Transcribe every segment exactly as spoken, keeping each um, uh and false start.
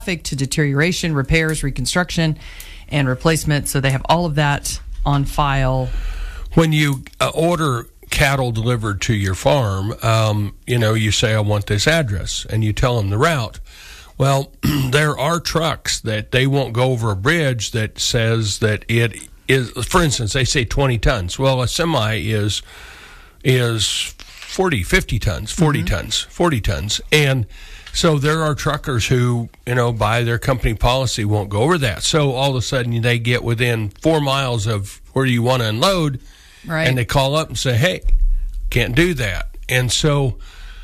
to deterioration, repairs, reconstruction, and replacement. So they have all of that on file. When you uh, order cattle delivered to your farm, um, you know, you say, I want this address, and you tell them the route. Well, there are trucks that they won't go over a bridge that says that it is, for instance, they say twenty tons. Well, a semi is is forty, fifty tons, forty mm-hmm. tons, forty tons. And so there are truckers who, you know, by their company policy won't go over that. So all of a sudden they get within four miles of where you want to unload, right. and they call up and say, hey, can't do that. And so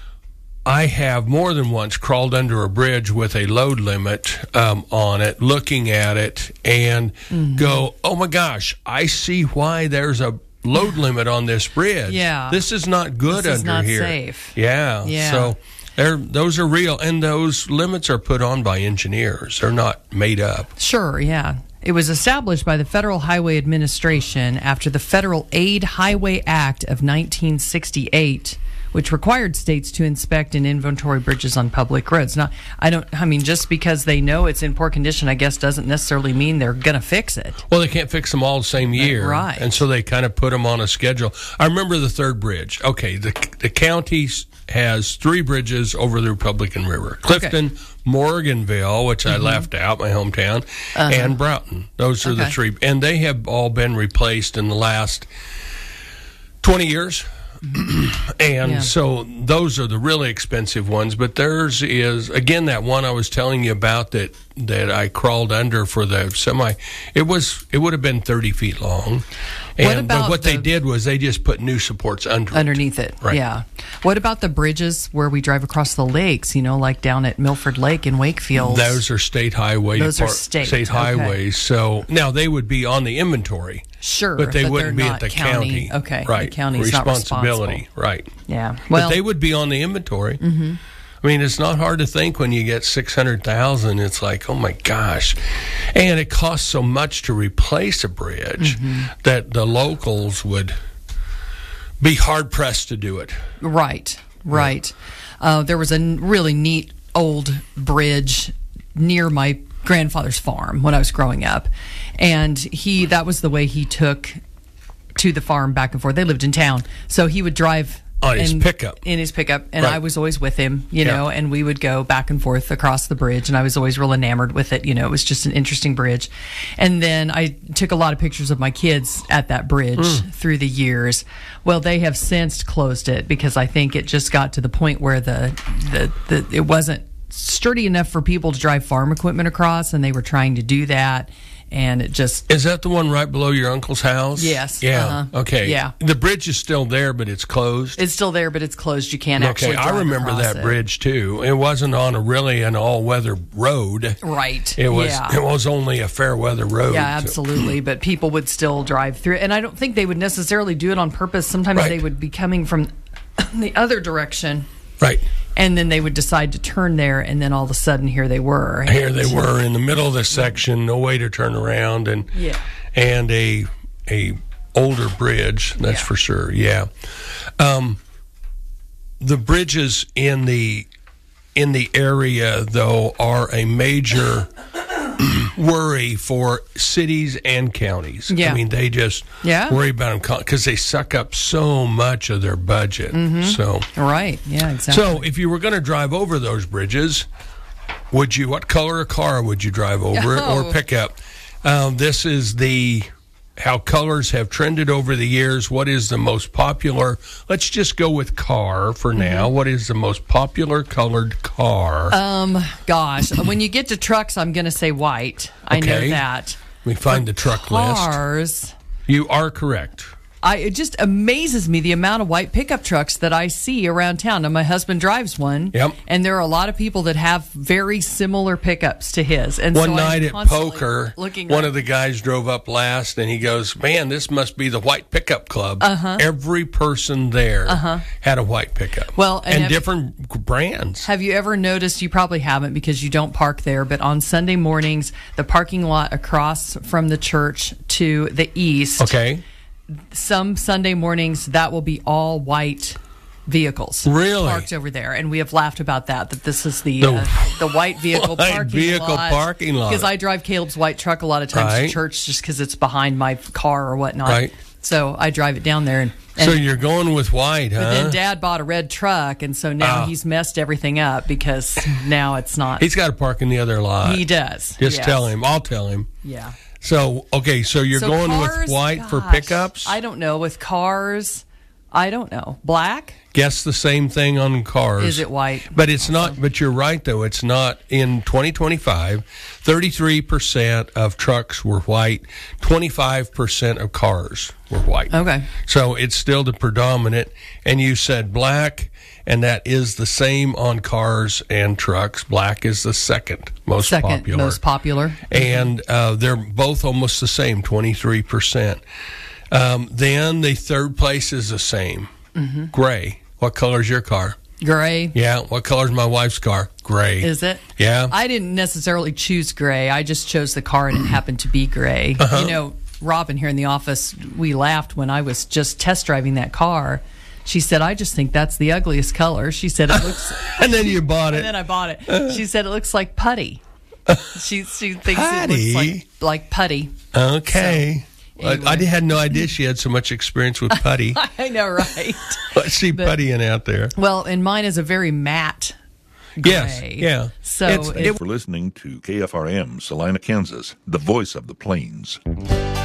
I have more than once crawled under a bridge with a load limit um, on it, looking at it, and mm-hmm. go, oh my gosh, I see why there's a load limit on this bridge. Yeah. This is not good this under is not here. Safe. Yeah. Yeah. So they're, those are real, and those limits are put on by engineers. They're not made up. Sure, yeah. It was established by the Federal Highway Administration after the Federal Aid Highway Act of nineteen sixty-eight, which required states to inspect and inventory bridges on public roads. Now, I don't, I mean, just because they know it's in poor condition, I guess, doesn't necessarily mean they're going to fix it. Well, they can't fix them all the same year. Right. And so they kind of put them on a schedule. I remember the third bridge. Okay, the the county has three bridges over the Republican River. Clifton, okay. Morganville, which mm-hmm. I left out, my hometown, uh-huh. and Broughton. Those are okay. the three. And they have all been replaced in the last twenty years. and yeah. so those are the really expensive ones, but theirs is, again, that one I was telling you about that that I crawled under for the semi. It was it would have been thirty feet long. And what about but what the, they did was they just put new supports under underneath it. it. Right. Yeah. What about the bridges where we drive across the lakes, you know, like down at Milford Lake in Wakefield? Those are state highway Those are state, state okay. highways. So now they would be on the inventory. Sure, but they but wouldn't be not at the county. county. Okay, right. The county's responsibility. Not responsible. Right. Yeah. Well, but they would be on the inventory. Mm-hmm. I mean, it's not hard to think when you get six hundred thousand. It's like, oh my gosh, and it costs so much to replace a bridge mm-hmm. that the locals would be hard pressed to do it. Right. Right. Yeah. Uh, there was a n- really neat old bridge near my grandfather's farm when I was growing up, and he that was the way he took to the farm back and forth. They lived in town, so he would drive on his and, pickup in his pickup, and right. I was always with him, you yeah. know, and we would go back and forth across the bridge, and I was always real enamored with it. You know, it was just an interesting bridge. And then I took a lot of pictures of my kids at that bridge mm. through the years. Well, they have since closed it because I think it just got to the point where the the, the it wasn't sturdy enough for people to drive farm equipment across, and they were trying to do that, and it just... Is that the one right below your uncle's house? Yes. Yeah. Uh-huh. Okay. Yeah. The bridge is still there, but it's closed? It's still there, but it's closed. You can't okay. actually drive I remember across that it. bridge, too. It wasn't on a really an all-weather road. Right. It was, yeah. it was only a fair-weather road. Yeah, absolutely. But people would still drive through it. And I don't think they would necessarily do it on purpose. Sometimes right. they would be coming from the other direction. Right. And then they would decide to turn there, and then all of a sudden, here they were. Here they were in the middle of the section, no way to turn around, and yeah. and a a older bridge, that's yeah. for sure. Yeah, um, the bridges in the in the area though are a major worry for cities and counties. Yeah. I mean, they just yeah. worry about them because they suck up so much of their budget. Mm-hmm. So right, yeah, exactly. So if you were going to drive over those bridges, would you? What color of car would you drive over it oh. or pick up? Um, this is the how colors have trended over the years. What is the most popular? Let's just go with car for now. Mm-hmm. What is the most popular colored car? Um, gosh, when you get to trucks, I'm going to say white. I okay. know that. We find For the truck cars, list. Cars. You are correct. I, it just amazes me the amount of white pickup trucks that I see around town. Now, my husband drives one, yep. and there are a lot of people that have very similar pickups to his. And one so night I'm at poker, looking one up. of the guys drove up last, and he goes, "Man, this must be the white pickup club." Uh-huh. Every person there uh-huh. had a white pickup. Well, and, and have, different brands. Have you ever noticed? You probably haven't because you don't park there. But on Sunday mornings, the parking lot across from the church to the east. Okay. Some Sunday mornings, that will be all white vehicles Really? parked over there, and we have laughed about that. That this is the The uh, the white vehicle white parking vehicle lot. parking lot. Because I drive Caleb's white truck a lot of times Right. to church, just because it's behind my car or whatnot. Right. So I drive it down there, and, and So you're going with white, huh? but then Dad bought a red truck, and so now Ah. he's messed everything up because now it's not. He's got to park in the other lot. He does. Just yes. tell him. I'll tell him. Yeah. So, okay, so you're So going cars, with white for gosh, pickups? I don't know. With cars, I don't know. Black? Guess the same thing on cars. Is it white? But it's not, but you're right, though. It's not. In twenty twenty-five, thirty-three percent of trucks were white, twenty-five percent of cars were white. Okay. So it's still the predominant. And you said black, and that is the same on cars and trucks. Black is the second most Second popular. most popular. And uh, they're both almost the same, twenty-three percent. Um, then the third place is the same, Mm-hmm. gray. What color is your car? Gray. Yeah. What color is my wife's car? Gray. Is it? Yeah. I didn't necessarily choose gray. I just chose the car, and it happened to be gray. Uh-huh. You know, Robin here in the office, we laughed when I was just test driving that car. She said, I just think that's the ugliest color. She said, it looks... And then you bought it. And then I bought it. She said, it looks like putty. She, she thinks Putty? it looks like, like putty. Okay. So, I- anyway. I had no idea she had so much experience with putty. I know, right? Let's see puttying out there. Well, and mine is a very matte gray. Yes, yeah. So It's- it, For listening to K F R M, Salina, Kansas, the voice of the plains.